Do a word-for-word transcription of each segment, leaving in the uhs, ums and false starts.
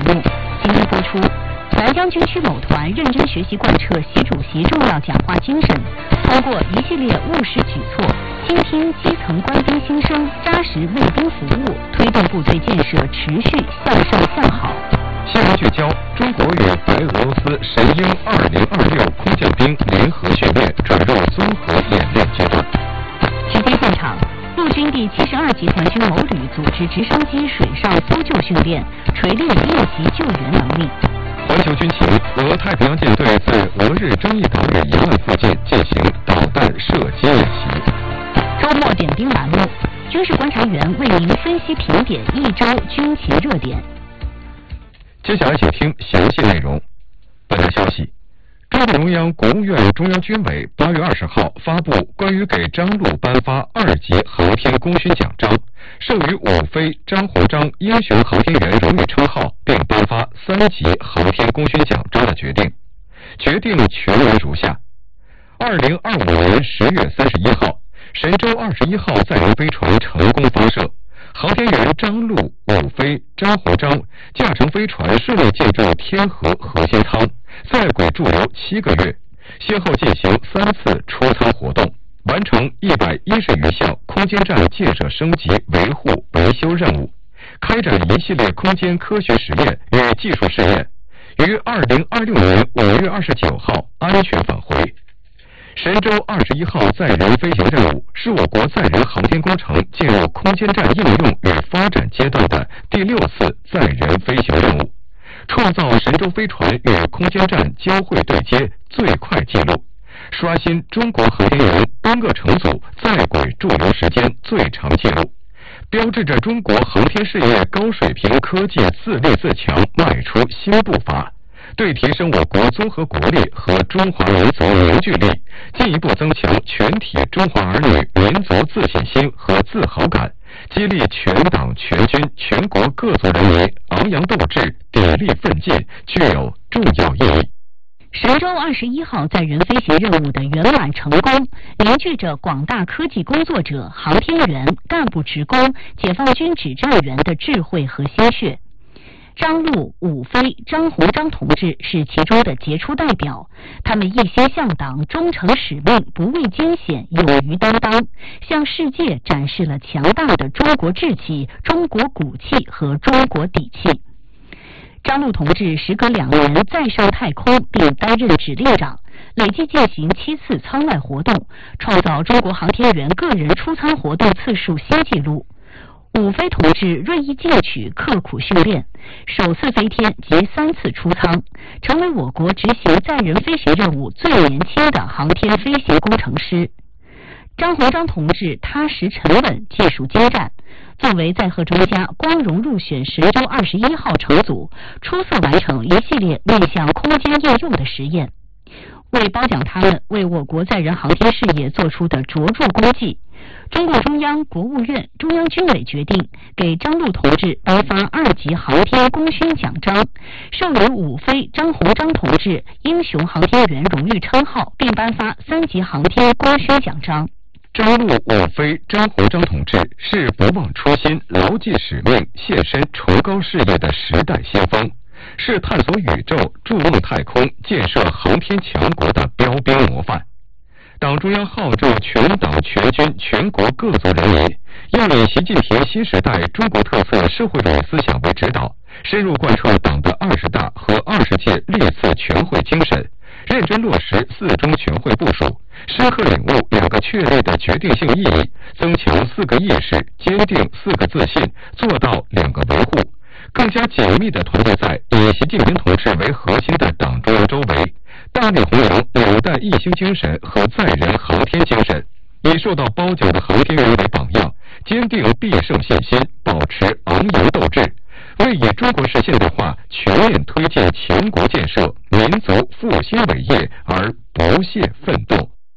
目，今天播出。南疆军区某团认真学习贯彻习主席重要讲话精神，通过一系列务实举措，倾听基层官兵心声，扎实为兵服务，推动部队建设持续向上向好。 新闻聚焦：中国与白俄罗斯神鹰二零二六空降兵联合训练转入综合演练阶段。 直接现场。陆军第七十二集团军某旅组织直升机水上搜救训练，锤炼应急救援能力。 环球军情：俄太平洋舰队在俄日争议岛屿沿岸附近进行导弹射击演习。 周末点兵栏目，军事观察员为您分析评点一周军情热点。 接下来请听详细内容。本台消息。中共中央、国务院、中央军委八月二十号发布关于给张陆颁发二级航天功勋奖章，授予伍飞、张鸿章英雄航天员荣誉称号，并颁发三级航天功勋奖章的决定。决定全文如下：二零二五年十月三十一号，神舟二十一号载人飞船成功发射。航天员张陆、伍飞、张鸿章驾乘飞船顺利进入天河核心舱，在轨驻留七个月，先后进行三次出舱活动，完成一百一十余项空间站建设升级、维护、维修任务，开展一系列空间科学实验与技术试验，于二零二六年五月二十九号安全返回。神舟二十一号载人飞行任务是我国载人航天工程进入空间站应用与发展阶段的第六次载人飞行任务，创造神舟飞船与空间站交会对接最快纪录，刷新中国航天员单个乘组在轨驻留时间最长纪录，标志着中国航天事业高水平科技自立自强迈出新步伐，对提升我国综合国力和中华民族凝聚力，进一步增强全体中华儿女民族自信心和自豪感，激励全党全军全国各族人民昂扬斗志，砥砺奋进，具有重要意义。 神舟二十一号载人飞行任务的圆满成功，凝聚着广大科技工作者、航天员、干部职工、解放军指战员的智慧和心血。张陆、伍飞、张鸿章同志是其中的杰出代表，他们一心向党，忠诚使命，不畏艰险，勇于担当，向世界展示了强大的中国志气、中国骨气和中国底气。张陆同志时隔两年再上太空，并担任指令长，累计进行七次舱外活动，创造中国航天员个人出舱活动次数新纪录。伍飞同志锐意进取，刻苦训练，首次飞天及三次出舱，成为我国执行载人飞行任务最年轻的航天飞行工程师。张鸿章同志踏实沉稳，技术精湛，作为载荷专家，光荣入选神舟二十一号乘组，出色完成一系列面向空间应用的实验。为褒奖他们为我国载人航天事业做出的卓著功绩，中共中央、国务院、中央军委决定给张陆同志颁发二级航天功勋奖章，授予伍飞、张鸿章同志英雄航天员荣誉称号，并颁发三级航天功勋奖章。 张陆、伍飞、张鸿章同志是不忘初心、牢记使命、献身崇高事业的时代先锋，是探索宇宙、筑梦太空、建设航天强国的标兵模范。党中央号召全党全军全国各族人民要以习近平新时代中国特色社会主义思想为指导，深入贯彻党的二十大和二十届历次全会精神，认真落实四中全会部署，深刻领悟两个确立的决定性意义，增强四个意识，坚定四个自信，做到两个维护，更加紧密地团结在以习近平同志为核心的党中央周围，大力弘扬两弹一星精神和载人航天精神，以受到褒奖的航天员为榜样，坚定必胜信心，保持昂扬斗志，为以中国式现代化全面推进强国建设、民族复兴伟业而不懈奋斗。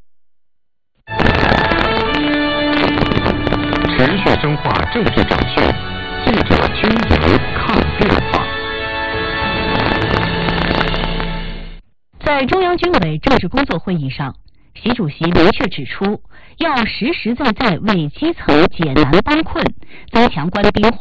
持续深化政治长训，记者军营看变化。 在中央军委政治工作会议上，习主席明确指出，要实实在在为基层解难帮困，增强官兵